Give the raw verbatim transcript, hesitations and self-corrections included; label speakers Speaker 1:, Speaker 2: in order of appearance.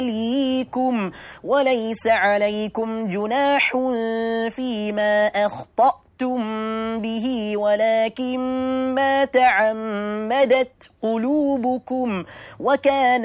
Speaker 1: ليكم وليس عليكم جناح فيما أخطأتم به ولكن ما تعمدت قلوبكم وكان